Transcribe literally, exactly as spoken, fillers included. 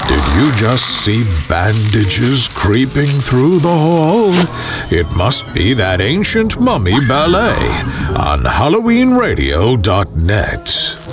Did you just see bandages creeping through the hall? It must be that ancient mummy ballet on Halloween Radio dot net.